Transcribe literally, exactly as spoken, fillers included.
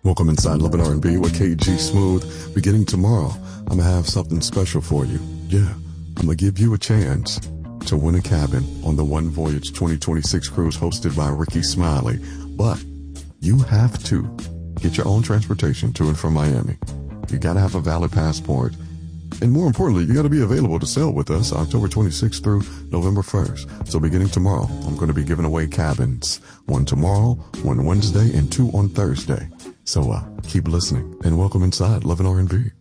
Welcome inside Love and R and B with K G Smooth. Beginning tomorrow, I'm going to have something special for you. Yeah, I'm going to give you a chance to win a cabin on the One Voyage twenty twenty-six cruise hosted by Ricky Smiley. But you have to get your own transportation to and from Miami. You got to have a valid passport. And more importantly, you got to be available to sail with us October twenty-sixth through November first. So beginning tomorrow, I'm going to be giving away cabins. One tomorrow, one Wednesday, and two on Thursday. So uh, keep listening and welcome inside Love and R and B.